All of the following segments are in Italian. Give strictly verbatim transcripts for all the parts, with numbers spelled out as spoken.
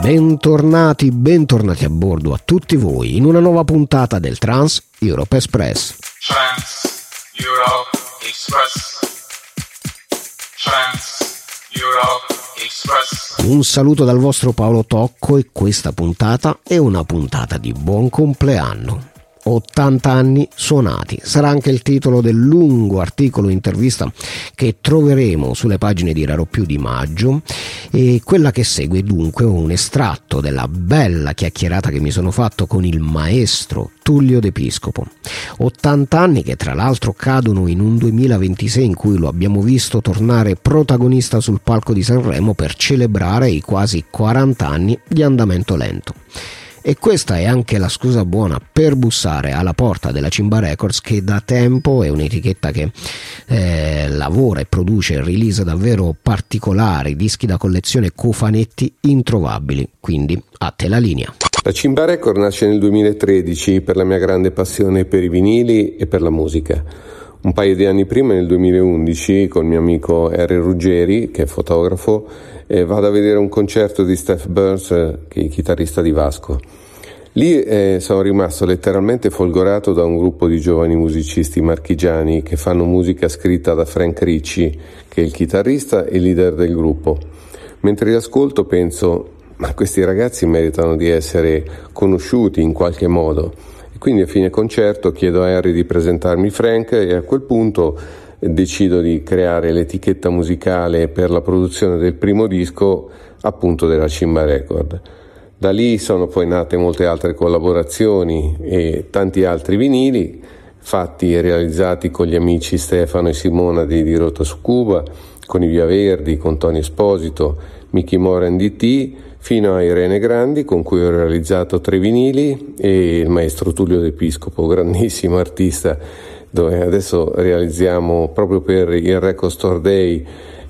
Bentornati, bentornati a bordo a tutti voi in una nuova puntata del Trans Europe Express. Trans Europe Express. Trans Europe Express. Un saluto dal vostro Paolo Tocco e questa puntata è una puntata di buon compleanno. ottanta anni suonati, sarà anche il titolo del lungo articolo intervista che troveremo sulle pagine di Raro Più di maggio, e quella che segue dunque un estratto della bella chiacchierata che mi sono fatto con il maestro Tullio De Piscopo. ottanta anni che tra l'altro cadono in un duemilaventisei in cui lo abbiamo visto tornare protagonista sul palco di Sanremo per celebrare i quasi quaranta anni di Andamento Lento. E questa è anche la scusa buona per bussare alla porta della Cimba Records, che da tempo è un'etichetta che eh, lavora e produce release davvero particolari, dischi da collezione, cofanetti introvabili. Quindi a te la linea. La Cimba Records nasce nel duemilatredici per la mia grande passione per i vinili e per la musica. Un paio di anni prima, nel duemilaundici, con mio amico Harry Ruggeri, che è fotografo, eh, vado a vedere un concerto di Steph Burns, eh, che è il chitarrista di Vasco. Lì eh, sono rimasto letteralmente folgorato da un gruppo di giovani musicisti marchigiani che fanno musica scritta da Frank Ricci, che è il chitarrista e leader del gruppo. Mentre li ascolto penso, ma questi ragazzi meritano di essere conosciuti in qualche modo. E quindi a fine concerto chiedo a Harry di presentarmi Frank e a quel punto decido di creare l'etichetta musicale per la produzione del primo disco, appunto della Cimba Record. Da lì sono poi nate molte altre collaborazioni e tanti altri vinili fatti e realizzati con gli amici Stefano e Simona di, di Rota su Cuba, con i Via Verdi, con Tony Esposito, Mickey Moran D T, fino a Irene Grandi, con cui ho realizzato tre vinili, e il maestro Tullio De Piscopo, grandissimo artista, dove adesso realizziamo proprio per il Record Store Day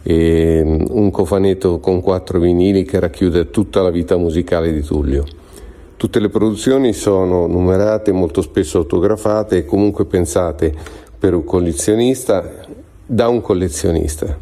e un cofanetto con quattro vinili che racchiude tutta la vita musicale di Tullio. Tutte le produzioni sono numerate, molto spesso autografate e comunque pensate per un collezionista, da un collezionista.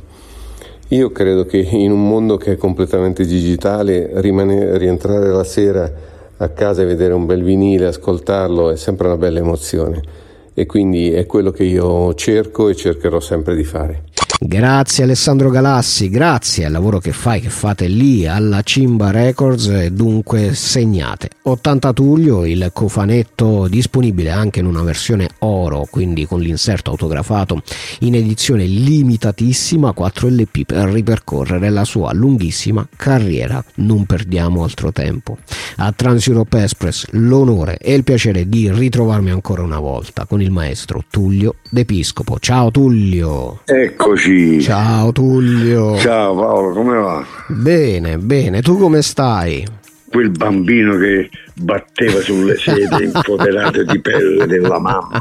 Io credo che in un mondo che è completamente digitale, rimane, rientrare la sera a casa e vedere un bel vinile, ascoltarlo, è sempre una bella emozione, e quindi è quello che io cerco e cercherò sempre di fare. Grazie Alessandro Galassi, grazie al lavoro che fai, che fate lì alla Cimba Records, e dunque segnate. ottanta Tullio, il cofanetto disponibile anche in una versione oro, quindi con l'inserto autografato in edizione limitatissima, quattro L P per ripercorrere la sua lunghissima carriera. Non perdiamo altro tempo. A Trans Europe Express l'onore e il piacere di ritrovarmi ancora una volta con il maestro Tullio De Piscopo. Ciao Tullio. Eccoci. Ciao Tullio. Ciao Paolo, come va? Bene, bene, tu come stai? Quel bambino che batteva sulle sedie impoderate di pelle della mamma.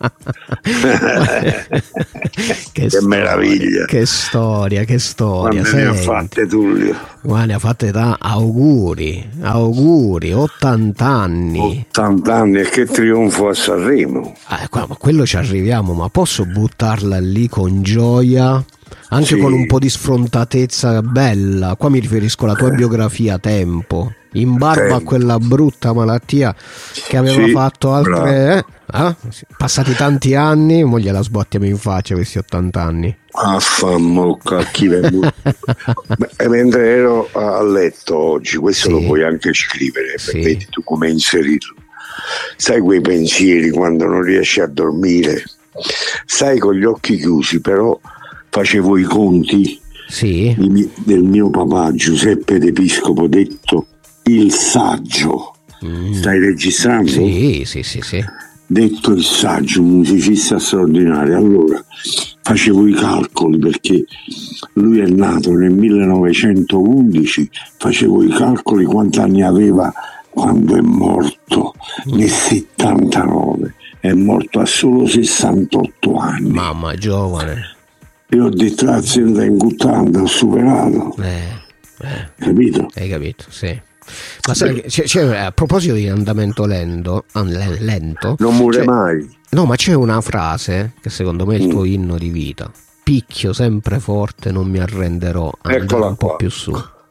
che, che storia, meraviglia. Che storia, che storia. Quante ne ha fatte Tullio? Guarda, ne ha fatte da auguri, auguri, ottanta anni. ottanta anni, e che trionfo a Sanremo. Eh, ma quello ci arriviamo, ma posso buttarla lì con gioia? Anche sì, con un po' di sfrontatezza bella. Qua mi riferisco alla tua eh. biografia Tempo, in barba Tempo. a quella brutta malattia che aveva sì, fatto altre eh? Ah? Passati tanti anni, mo gliela sbottiamo in faccia questi ottanta anni. Affamocca chi mentre ero a letto oggi, questo sì, lo puoi anche scrivere, sì, vedi tu come inserirlo. Sai quei pensieri quando non riesci a dormire, stai con gli occhi chiusi, però facevo i conti sì, del mio papà Giuseppe De Piscopo, detto il saggio. Mm. Stai registrando? Sì, sì, sì, sì. Detto il saggio, un musicista straordinario. Allora facevo i calcoli, perché lui è nato nel millenovecentoundici, facevo i calcoli quanti anni aveva quando è morto, mm. nel settantanove. È morto a solo sessantotto anni. Mamma, giovane. Io ho detto l'azienda in cuttando, ho superato. Eh, eh. Capito? Hai capito, sì. Ma sai, c'è, c'è, a proposito di Andamento lento, lento non muore mai. No, ma c'è una frase che secondo me è il tuo mm. inno di vita: picchio sempre forte, non mi arrenderò, andrò un po' qua. più su.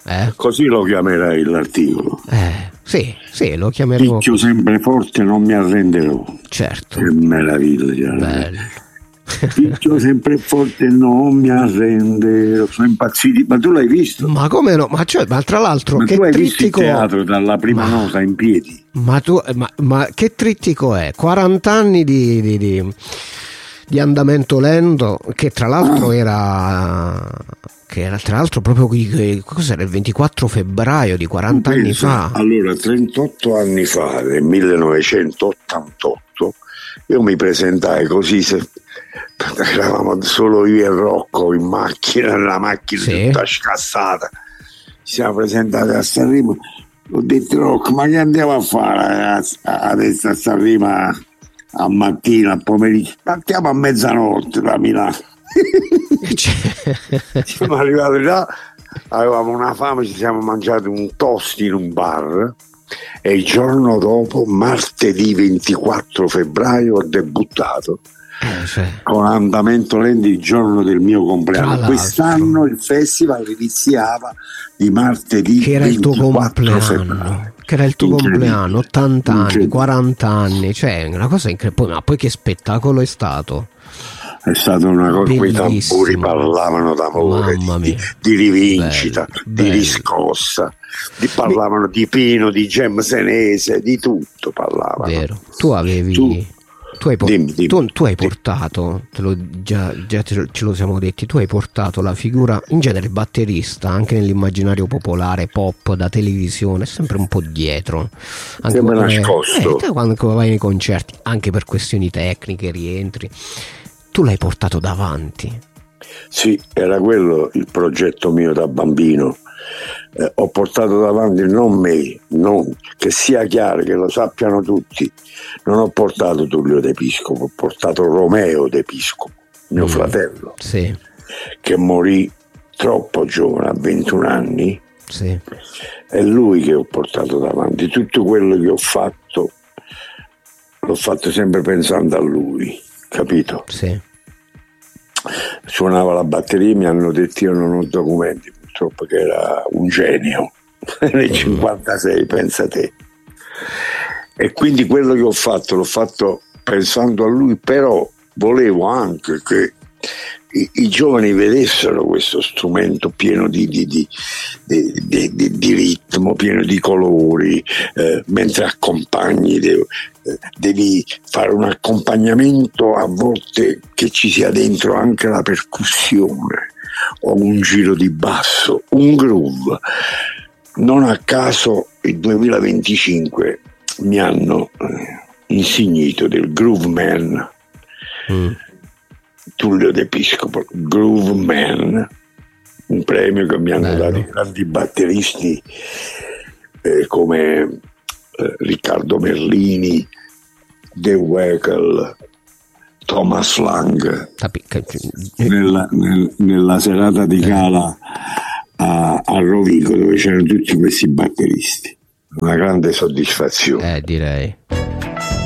Eh? Così lo chiamerai l'articolo. Eh, sì, sì, lo chiameremo. Picchio sempre forte, non mi arrenderò. Certo. Che meraviglia. Bello. Picchio sempre forte, non mi arrenderò. Sono impazziti. Ma tu l'hai visto? Ma come no? Ma, cioè, ma tra l'altro, Ma che tu hai visto il trittico. teatro dalla prima Ma- nota in piedi? Ma, tu, ma, ma che trittico è? quaranta anni di, di, di, di andamento lento, che tra l'altro era che era tra l'altro proprio qui- cos'era, il ventiquattro febbraio di quaranta anni Pensa, fa. allora, trentotto anni fa, nel millenovecentottantotto, io mi presentai così, se, eravamo solo io e Rocco in macchina, la macchina Sì. tutta scassata. Ci siamo presentati a Sanremo. Ho detto, Rocco, ma che andiamo a fare adesso a Sanremo a, a mattina, a pomeriggio? Partiamo a mezzanotte da Milano. Siamo arrivati là, avevamo una fame, ci siamo mangiati un toast in un bar e il giorno dopo, martedì ventiquattro febbraio, ho debuttato Eh, cioè, con andamento lento il giorno del mio Tra compleanno. l'altro. Quest'anno il festival iniziava di martedì che era il tuo ventiquattro compleanno, febbraio. che era il tuo Incredibile. compleanno, ottanta anni, Incredibile. quaranta anni, cioè una cosa incredibile. Ma poi che spettacolo è stato? È stata una cosa, quei Bellissimo. tamburi parlavano d'amore, Mamma di, mia. di rivincita, Bello, di bello. riscossa, di, parlavano di Pino, di Gem Senese, di tutto parlavano. Vero. Tu avevi Tu- tu hai, por- dimmi, dimmi. tu, tu hai Dimmi. portato, te lo, già, già te lo- ce lo siamo detti, tu hai portato la figura, in genere batterista, anche nell'immaginario popolare, pop, da televisione, è sempre un po' dietro. Anche Sempre quando- nascosto. eh, te quando vai nei concerti, anche per questioni tecniche, rientri, tu l'hai portato davanti. Sì, era quello il progetto mio da bambino. Eh, ho portato davanti non me, non, che sia chiaro, che lo sappiano tutti. Non ho portato Tullio D'Episcopo, ho portato Romeo D'Episcopo, mio Mm. fratello, Sì, che morì troppo giovane, a ventuno anni. sì. È lui che ho portato davanti. Tutto quello che ho fatto l'ho fatto sempre pensando a lui, capito? Sì. Suonava la batteria, mi hanno detto, io non ho documenti purtroppo, che era un genio nel cinquantasei, pensa te. E quindi quello che ho fatto l'ho fatto pensando a lui, però volevo anche che i, i giovani vedessero questo strumento pieno di, di, di, di, di, di, di ritmo, pieno di colori, eh, mentre accompagni devi, eh, devi fare un accompagnamento, a volte che ci sia dentro anche la percussione o un giro di basso, un groove. Non a caso il duemilaventicinque mi hanno eh, insignito del Groove Man, Mm. Tullio D'Episcopo, Groove Man, un premio che mi hanno Bello. dato i grandi batteristi eh, come eh, Riccardo Merlini, De Weckl, Thomas Lang, Capi- che- nella, nel- nella serata di gala a, a Rovigo, dove c'erano tutti questi batteristi. Una grande soddisfazione. Eh, direi.